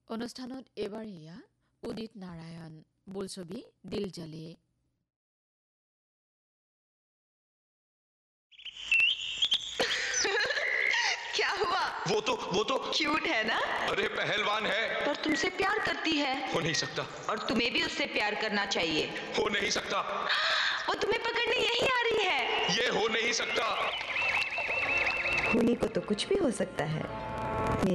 অনুষ্ঠানত এবাৰ এয়া উদিত নাৰায়ণ বোলছবি দিল জলে। क्या हुआ? वो तो क्यूट है ना? अरे पहलवान है। पर तुमसे प्यार करती है। हो नहीं सकता। और तुम्हें भी उससे प्यार करना चाहिए। हो नहीं सकता। वो तुम्हें पकड़ने यही आ रही है। ये हो नहीं सकता। होने को तो कुछ भी हो सकता है।